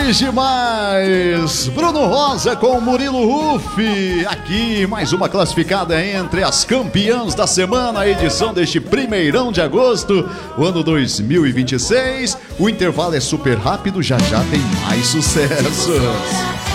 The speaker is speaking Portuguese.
Demais! Bruno Rosa com Murilo Rufi. Aqui, mais uma classificada entre as campeãs da semana, a edição deste 1º de agosto, o ano 2026. O intervalo é super rápido, já já tem mais sucessos.